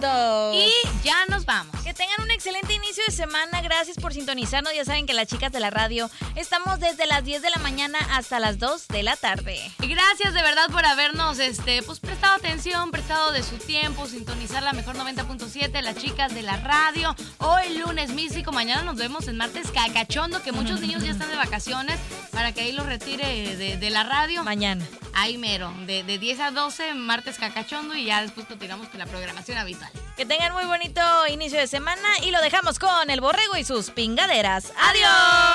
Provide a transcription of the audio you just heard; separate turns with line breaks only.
Correcto.
Y ya nos vamos.
Que tengan un excelente inicio de semana. Gracias por sintonizarnos. Ya saben que las chicas de la radio estamos desde las 10 de la mañana hasta las 2 de la tarde.
Y gracias de verdad por habernos pues prestado atención, prestado de su tiempo, sintonizar la mejor 90.7, las chicas de la radio. Hoy lunes místico, mañana nos vemos en martes cacachondo, que muchos niños ya están de vacaciones para que ahí los retire de la radio.
Mañana.
Ahí mero, de 10 a 12, martes cacachondo, y ya después continuamos con la programación habitual.
Que tengan muy bonito inicio de semana y lo dejamos con el borrego y sus pingaderas. ¡Adiós!